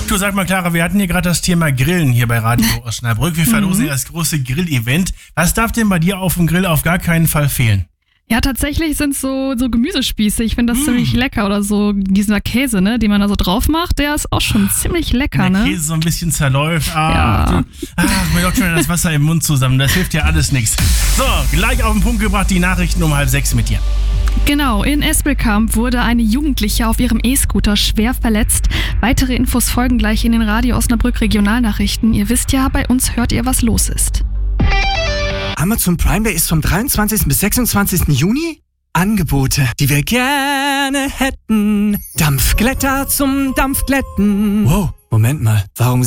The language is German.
Du, sag mal, Clara, wir hatten hier gerade das Thema Grillen hier bei Radio Osnabrück. Wir verlosen ja das große Grill-Event. Was darf denn bei dir auf dem Grill auf gar keinen Fall fehlen? Ja, tatsächlich sind so Gemüsespieße. Ich finde das ziemlich lecker. Oder so dieser Käse, ne, den man da so drauf macht, der ist auch schon ziemlich lecker, Wenn der ne? Käse so ein bisschen zerläuft. Ja. Mir läuft schon das Wasser im Mund zusammen. Das hilft ja alles nichts. So, gleich auf den Punkt gebracht, die Nachrichten um 5:30 mit dir. Genau, in Espelkamp wurde eine Jugendliche auf ihrem E-Scooter schwer verletzt. Weitere Infos folgen gleich in den Radio Osnabrück Regionalnachrichten. Ihr wisst ja, bei uns hört ihr, was los ist. Amazon Prime Day ist vom 23. bis 26. Juni? Angebote, die wir gerne hätten. Dampfglätter zum Dampfglätten. Wow, Moment mal, warum